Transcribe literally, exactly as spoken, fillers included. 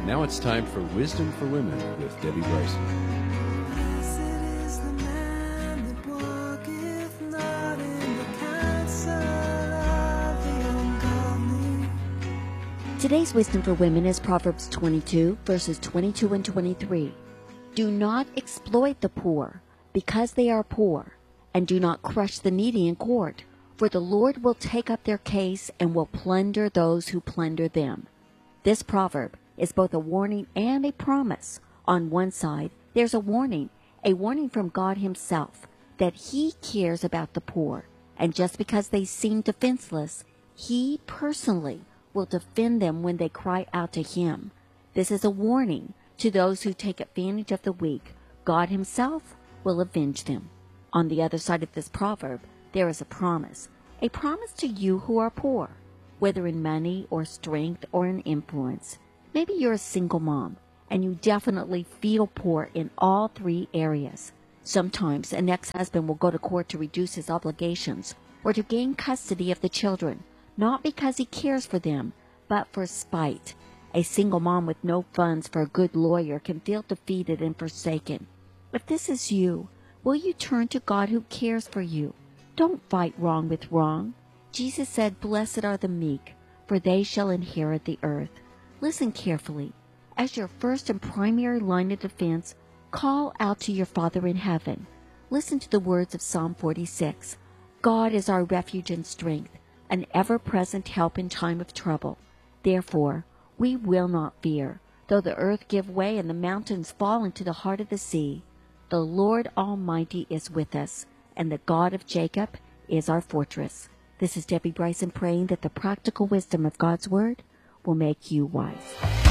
Now it's time for Wisdom for Women with Debbie Bryson. Blessed is the man that walketh not in the counsel of the ungodly. Today's Wisdom for Women is Proverbs twenty-two, verses twenty-two and twenty-three. Do not exploit the poor because they are poor, and do not crush the needy in court, for the Lord will take up their case and will plunder those who plunder them. This proverb is both a warning and a promise. On one side, there's a warning, a warning from God himself, that he cares about the poor, and just because they seem defenseless, he personally will defend them when they cry out to him. This is a warning to those who take advantage of the weak. God himself will avenge them. On the other side of this proverb, there is a promise, a promise to you who are poor, whether in money or strength or in influence. Maybe you're a single mom, and you definitely feel poor in all three areas. Sometimes an ex-husband will go to court to reduce his obligations or to gain custody of the children, not because he cares for them, but for spite. A single mom with no funds for a good lawyer can feel defeated and forsaken. If this is you, will you turn to God who cares for you? Don't fight wrong with wrong. Jesus said, "Blessed are the meek, for they shall inherit the earth." Listen carefully. As your first and primary line of defense, call out to your Father in heaven. Listen to the words of Psalm forty-six. God is our refuge and strength, an ever-present help in time of trouble. Therefore, we will not fear, though the earth give way and the mountains fall into the heart of the sea. The Lord Almighty is with us, and the God of Jacob is our fortress. This is Debbie Bryson praying that the practical wisdom of God's Word will make you wise.